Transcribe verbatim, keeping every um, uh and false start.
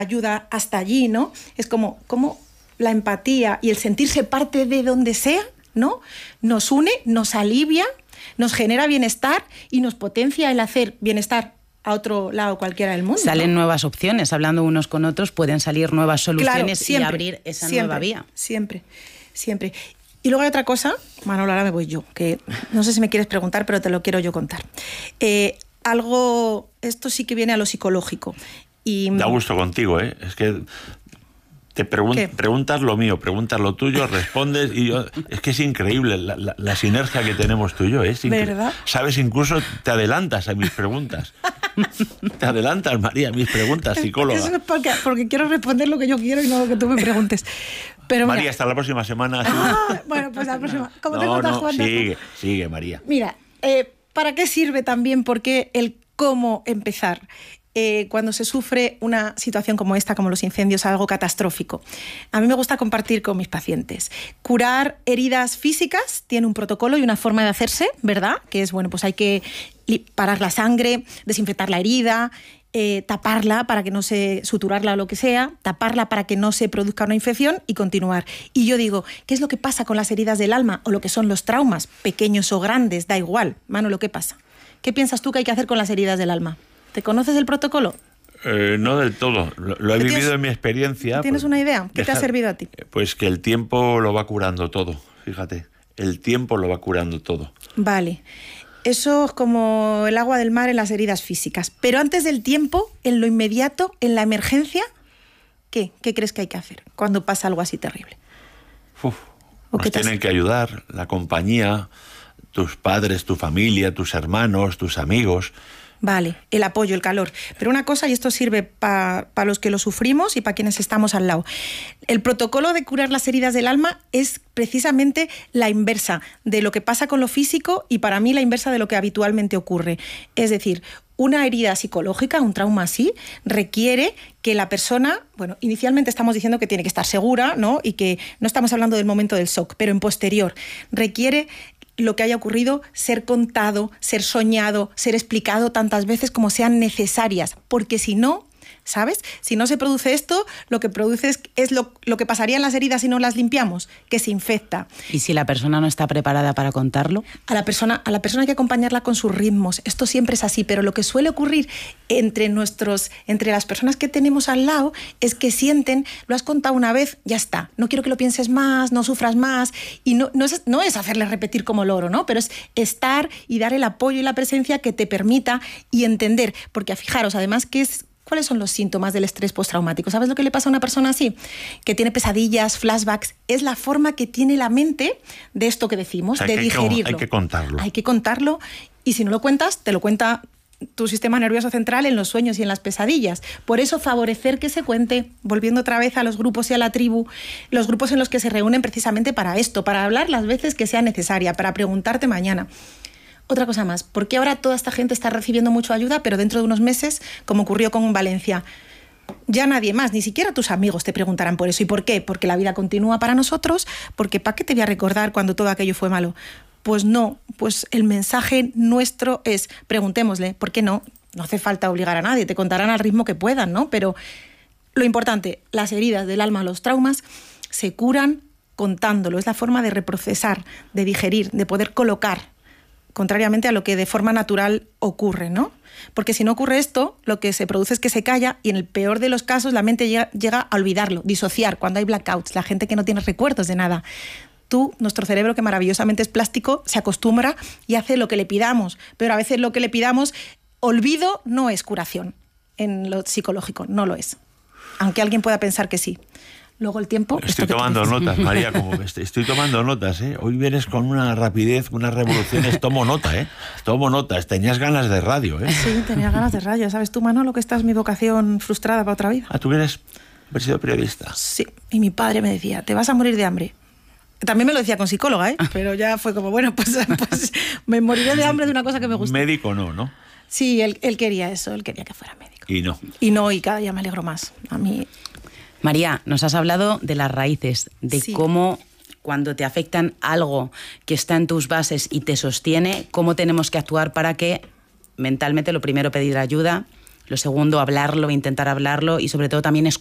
ayuda hasta allí, ¿no? Es como, como la empatía y el sentirse parte de donde sea, ¿no? Nos une, nos alivia, nos genera bienestar y nos potencia el hacer bienestar a otro lado cualquiera del mundo. Salen ¿no? nuevas opciones, hablando unos con otros, pueden salir nuevas soluciones claro, siempre, y abrir esa siempre, nueva vía. Siempre, siempre. Y luego hay otra cosa, Manolo, ahora me voy yo, que no sé si me quieres preguntar, pero te lo quiero yo contar. Eh, algo, esto sí que viene a lo psicológico. Y, da gusto contigo, ¿eh? Es que te pregun- preguntas lo mío, preguntas lo tuyo, respondes y yo... Es que es increíble la, la, la sinergia que tenemos tú y yo, ¿eh? Es incre- ¿verdad? Sabes, incluso te adelantas a mis preguntas. Te adelantas, María, a mis preguntas, psicóloga. Eso es porque, porque quiero responder lo que yo quiero y no lo que tú me preguntes. Pero María, mira, hasta la próxima semana. Ah, bueno, pues la próxima. Como no, tengo no, Juan, sigue, sigue, María. Mira, eh, ¿para qué sirve también? Porque el cómo empezar. Eh, cuando se sufre una situación como esta, como los incendios, algo catastrófico. A mí me gusta compartir con mis pacientes. Curar heridas físicas tiene un protocolo y una forma de hacerse, ¿verdad? Que es, bueno, pues hay que parar la sangre, desinfectar la herida, eh, taparla para que no se... suturarla o lo que sea, taparla para que no se produzca una infección y continuar. Y yo digo, ¿qué es lo que pasa con las heridas del alma o lo que son los traumas, pequeños o grandes? Da igual. Manolo, ¿qué pasa? ¿Qué piensas tú que hay que hacer con las heridas del alma? ¿Te conoces el protocolo? Eh, no del todo. Lo, lo he vivido tienes, en mi experiencia. ¿Tienes pues, una idea? ¿Qué deja, te ha servido a ti? Pues que el tiempo lo va curando todo, fíjate. El tiempo lo va curando todo. Vale. Eso es como el agua del mar en las heridas físicas. Pero antes del tiempo, en lo inmediato, en la emergencia, ¿qué? ¿Qué crees que hay que hacer cuando pasa algo así terrible? Uf, nos tienen que ayudar, la compañía, tus padres, tu familia, tus hermanos, tus amigos... Vale, el apoyo, el calor. Pero una cosa, y esto sirve para pa los que lo sufrimos y para quienes estamos al lado. El protocolo de curar las heridas del alma es precisamente la inversa de lo que pasa con lo físico y para mí la inversa de lo que habitualmente ocurre. Es decir, una herida psicológica, un trauma así, requiere que la persona, bueno, inicialmente estamos diciendo que tiene que estar segura, ¿no? Y que no estamos hablando del momento del shock, pero en posterior requiere lo que haya ocurrido ser contado, ser soñado, ser explicado tantas veces como sean necesarias, porque si no, ¿sabes? Si no se produce esto, lo que produce es, es lo, lo que pasaría en las heridas si no las limpiamos, que se infecta. ¿Y si la persona no está preparada para contarlo? A la persona, a la persona hay que acompañarla con sus ritmos. Esto siempre es así, pero lo que suele ocurrir entre, nuestros, entre las personas que tenemos al lado es que sienten, lo has contado una vez, ya está. No quiero que lo pienses más, no sufras más. Y no, no, es, no es hacerle repetir como loro, ¿no? Pero es estar y dar el apoyo y la presencia que te permita y entender. Porque fijaros, además, que es... ¿Cuáles son los síntomas del estrés postraumático? ¿Sabes lo que le pasa a una persona así? Que tiene pesadillas, flashbacks. Es la forma que tiene la mente de esto que decimos, o sea, de hay digerirlo. Que, hay que contarlo. Hay que contarlo y si no lo cuentas, te lo cuenta tu sistema nervioso central en los sueños y en las pesadillas. Por eso favorecer que se cuente, volviendo otra vez a los grupos y a la tribu, los grupos en los que se reúnen precisamente para esto, para hablar las veces que sea necesaria, para preguntarte mañana. Otra cosa más, ¿por qué ahora toda esta gente está recibiendo mucha ayuda, pero dentro de unos meses, como ocurrió con Valencia, ya nadie más, ni siquiera tus amigos te preguntarán por eso? ¿Y por qué? Porque la vida continúa para nosotros, porque ¿para qué te voy a recordar cuando todo aquello fue malo? Pues no, pues el mensaje nuestro es, preguntémosle, ¿por qué no? No hace falta obligar a nadie, te contarán al ritmo que puedan, ¿no? Pero lo importante, las heridas del alma, los traumas, se curan contándolo, es la forma de reprocesar, de digerir, de poder colocar, contrariamente a lo que de forma natural ocurre, ¿no? Porque si no ocurre esto, lo que se produce es que se calla y en el peor de los casos la mente llega, llega a olvidarlo, disociar, cuando hay blackouts, la gente que no tiene recuerdos de nada. Tú, nuestro cerebro, que maravillosamente es plástico, se acostumbra y hace lo que le pidamos, pero a veces lo que le pidamos, olvido no es curación en lo psicológico, no lo es. Aunque alguien pueda pensar que sí. Luego el tiempo... Estoy tomando notas, María, como estoy, estoy tomando notas, ¿eh? Hoy vienes con una rapidez, unas revoluciones, tomo nota, ¿eh? Tomo notas, tenías ganas de radio, ¿eh? Sí, tenía ganas de radio, ¿sabes tú, Manolo, que esta es mi vocación frustrada para otra vida? Ah, ¿tú quieres haber sido periodista? Sí, y mi padre me decía, te vas a morir de hambre. También me lo decía con psicóloga, ¿eh? Pero ya fue como, bueno, pues, pues me moriré de hambre de una cosa que me gusta. Médico no, ¿no? Sí, él, él quería eso, él quería que fuera médico. Y no. Y no, y cada día me alegro más. A mí... María, nos has hablado de las raíces, de sí. cómo cuando te afectan algo que está en tus bases y te sostiene, cómo tenemos que actuar para que mentalmente, lo primero, pedir ayuda Lo segundo, hablarlo, intentar hablarlo y sobre todo también escuchar.